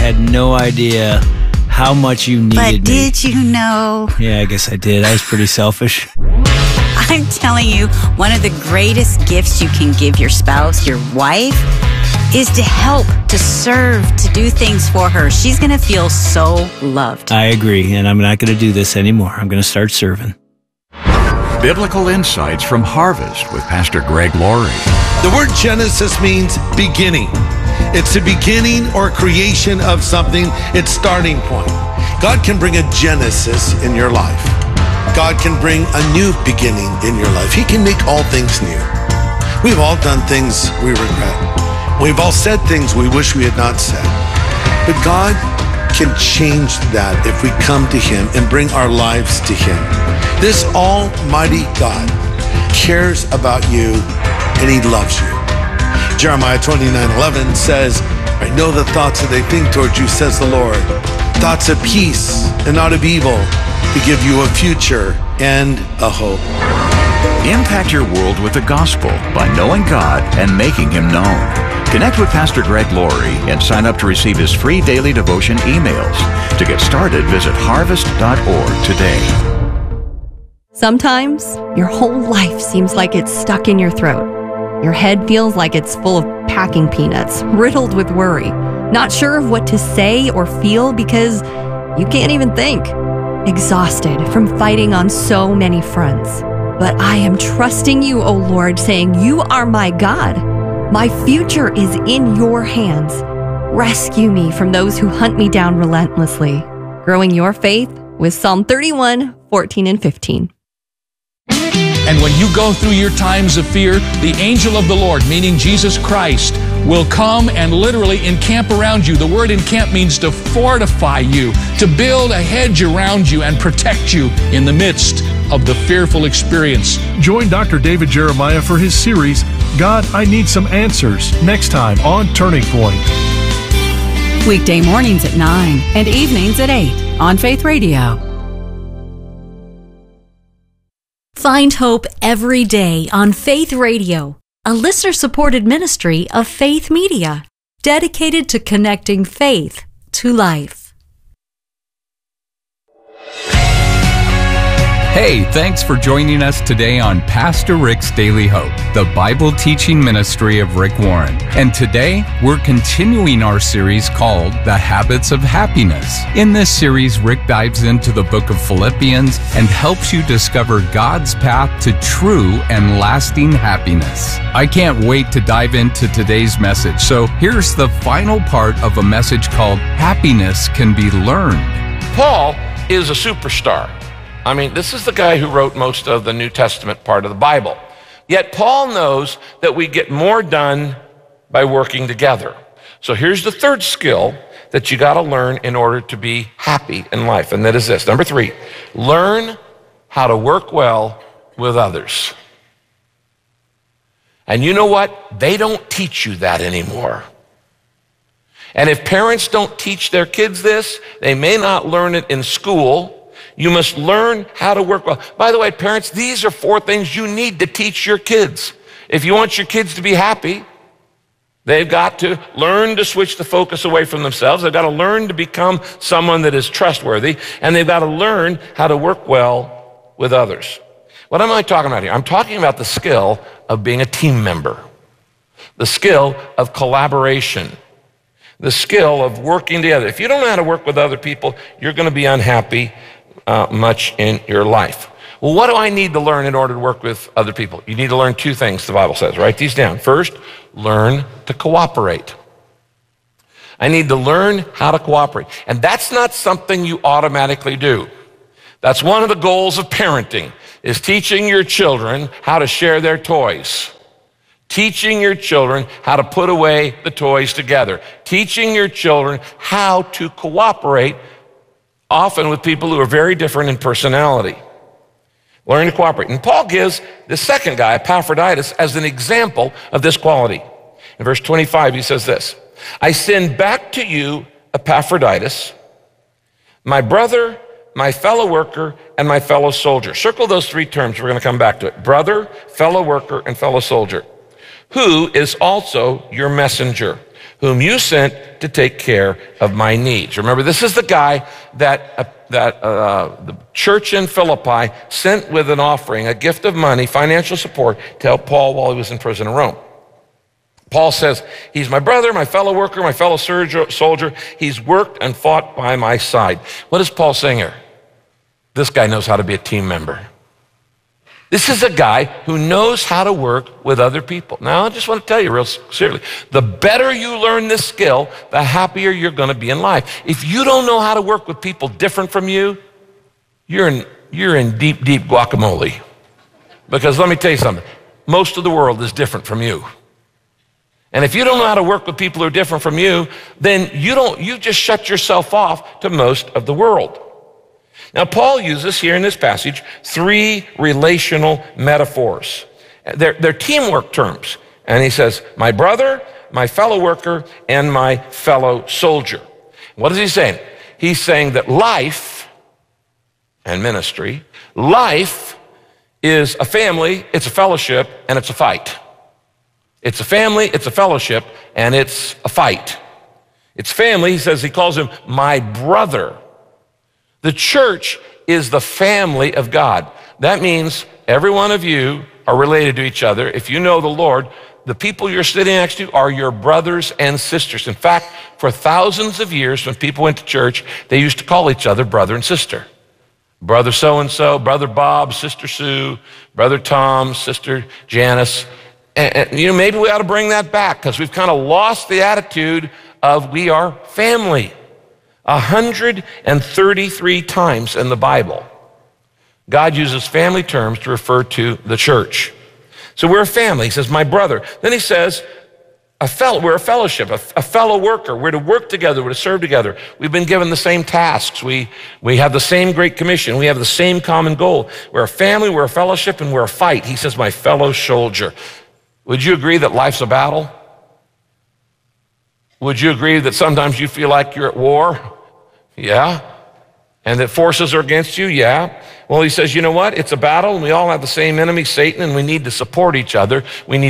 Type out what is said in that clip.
had no idea how much you needed me. But did you know? Yeah, I guess I did. I was pretty selfish. I'm telling you, one of the greatest gifts you can give your spouse, your wife, is to help, to serve, to do things for her. She's going to feel so loved. I agree, and I'm not going to do this anymore. I'm going to start serving. Biblical Insights from Harvest with Pastor Greg Laurie. The word Genesis means beginning. It's the beginning or creation of something, its starting point. God can bring a Genesis in your life. God can bring a new beginning in your life. He can make all things new. We've all done things we regret. We've all said things we wish we had not said. But God can change that if we come to Him and bring our lives to Him. This almighty God cares about you and He loves you. Jeremiah 29:11 says, I know the thoughts that they think towards you, says the Lord. Thoughts of peace and not of evil, to give you a future and a hope. Impact your world with the gospel by knowing God and making Him known. Connect with Pastor Greg Laurie and sign up to receive his free daily devotion emails. To get started, visit harvest.org today. Sometimes your whole life seems like it's stuck in your throat. Your head feels like it's full of packing peanuts, riddled with worry, not sure of what to say or feel because you can't even think. Exhausted from fighting on so many fronts. But I am trusting you, O Lord, saying, you are my God. My future is in your hands. Rescue me from those who hunt me down relentlessly. Growing your faith with Psalm 31:14 and 15. And when you go through your times of fear, the angel of the Lord, meaning Jesus Christ, will come and literally encamp around you. The word encamp means to fortify you, to build a hedge around you and protect you in the midst of the fearful experience. Join Dr. David Jeremiah for his series, God, I Need Some Answers, next time on Turning Point. Weekday mornings at 9 and evenings at 8 on Faith Radio. Find hope every day on Faith Radio, a listener-supported ministry of Faith Media, dedicated to connecting faith to life. Hey, thanks for joining us today on Pastor Rick's Daily Hope, the Bible teaching ministry of Rick Warren. And today, we're continuing our series called The Habits of Happiness. In this series, Rick dives into the book of Philippians and helps you discover God's path to true and lasting happiness. I can't wait to dive into today's message. So here's the final part of a message called Happiness Can Be Learned. Paul is a superstar. I mean, this is the guy who wrote most of the New Testament part of the Bible. Yet Paul knows that we get more done by working together. So here's the third skill that you got to learn in order to be happy in life, and that is this. Number 3, learn how to work well with others. And you know what? They don't teach you that anymore. And if parents don't teach their kids this, they may not learn it in school. You must learn how to work well. By the way, parents, these are 4 things you need to teach your kids. If you want your kids to be happy, they've got to learn to switch the focus away from themselves. They've got to learn to become someone that is trustworthy, and they've got to learn how to work well with others. What am I talking about here? I'm talking about the skill of being a team member, the skill of collaboration, the skill of working together. If you don't know how to work with other people, you're going to be unhappy much in your life. Well, what do I need to learn in order to work with other people? You need to learn 2 things, the Bible says. Write these down. First, learn to cooperate. I need to learn how to cooperate. And that's not something you automatically do. That's one of the goals of parenting, is teaching your children how to share their toys. Teaching your children how to put away the toys together. Teaching your children how to cooperate, often with people who are very different in personality. Learn to cooperate. And Paul gives the second guy, Epaphroditus, as an example of this quality. In verse 25, he says this, I send back to you Epaphroditus, my brother, my fellow worker, and my fellow soldier. Circle those 3 terms. We're going to come back to it. Brother, fellow worker, and fellow soldier. Who is also your messenger, whom you sent to take care of my needs. Remember, this is the guy that the church in Philippi sent with an offering, a gift of money, financial support, to help Paul while he was in prison in Rome. Paul says, he's my brother, my fellow worker, my fellow soldier. He's worked and fought by my side. What is Paul saying here? This guy knows how to be a team member. This is a guy who knows how to work with other people. Now, I just want to tell you real seriously, the better you learn this skill, the happier you're going to be in life. If you don't know how to work with people different from you, you're in deep, deep guacamole. Because let me tell you something, most of the world is different from you. And if you don't know how to work with people who are different from you, then you just shut yourself off to most of the world. Now, Paul uses here in this passage 3 relational metaphors. They're teamwork terms. And he says, my brother, my fellow worker, and my fellow soldier. What is he saying? He's saying that life and ministry, life is a family, it's a fellowship, and it's a fight. It's a family, it's a fellowship, and it's a fight. It's family, he says, he calls him my brother. The church is the family of God. That means every one of you are related to each other. If you know the Lord, the people you're sitting next to are your brothers and sisters. In fact, for thousands of years, when people went to church, they used to call each other brother and sister. Brother so-and-so, brother Bob, sister Sue, brother Tom, sister Janice. And maybe we ought to bring that back because we've kind of lost the attitude of we are family. 133 times in the Bible, God uses family terms to refer to the church. So we're a family. He says, my brother. Then he says, we're a fellowship, a fellow worker. We're to work together. We're to serve together. We've been given the same tasks. We have the same great commission. We have the same common goal. We're a family, we're a fellowship, and we're a fight. He says, my fellow soldier. Would you agree that life's a battle? Would you agree that sometimes you feel like you're at war? Yeah. And that forces are against you? Yeah. Well, he says, you know what? It's a battle, and we all have the same enemy, Satan, and we need to support each other. We need